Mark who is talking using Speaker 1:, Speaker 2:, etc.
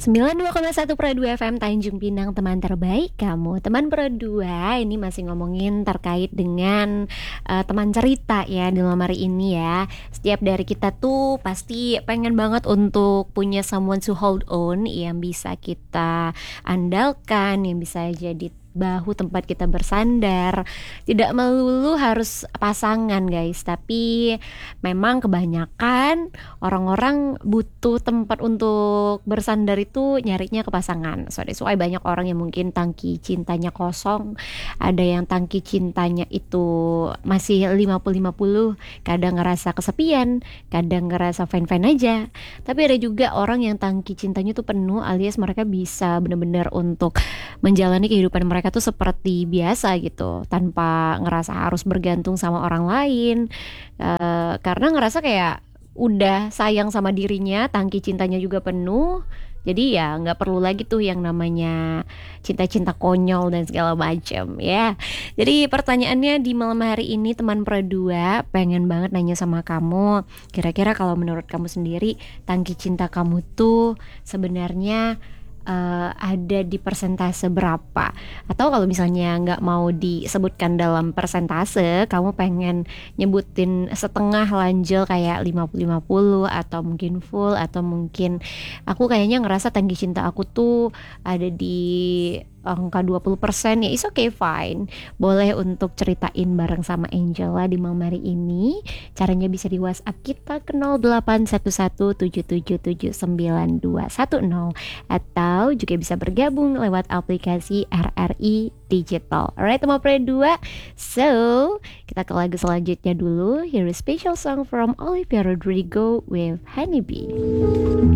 Speaker 1: 92,1 Pro 2 FM Tanjung Pinang, teman terbaik kamu. Teman Pro 2 ini masih ngomongin terkait dengan teman cerita ya di malam hari ini ya. Setiap dari kita tuh pasti pengen banget untuk punya someone to hold on yang bisa kita andalkan, yang bisa jadi bahu tempat kita bersandar. Tidak melulu harus pasangan guys, tapi memang kebanyakan orang-orang butuh tempat untuk bersandar itu nyarinya ke pasangan. So that's why banyak orang yang mungkin tangki cintanya kosong, ada yang tangki cintanya itu masih 50-50, kadang ngerasa kesepian, kadang ngerasa fine-fine aja. Tapi ada juga orang yang tangki cintanya tuh penuh, alias mereka bisa benar-benar untuk menjalani kehidupan mereka tuh seperti biasa gitu, tanpa ngerasa harus bergantung sama orang lain. Karena ngerasa kayak udah sayang sama dirinya, tangki cintanya juga penuh. Jadi ya nggak perlu lagi tuh yang namanya cinta-cinta konyol dan segala macam ya. Jadi pertanyaannya di malam hari ini teman Pro 2 pengen banget nanya sama kamu. Kira-kira kalau menurut kamu sendiri tangki cinta kamu tuh sebenarnya ada di persentase berapa? Atau kalau misalnya nggak mau disebutkan dalam persentase, kamu pengen nyebutin setengah lanjut kayak 50-50, atau mungkin full, atau mungkin aku kayaknya ngerasa tangki cinta aku tuh ada di angka 20%, ya is okay, fine. Boleh untuk ceritain bareng sama Angela di malam hari ini. Caranya bisa di WhatsApp kita ke 081177792110, atau juga bisa bergabung lewat aplikasi RRI Digital. Alright teman Pro 2, so kita ke lagu selanjutnya dulu. Here is special song from Olivia Rodrigo with Honeybee.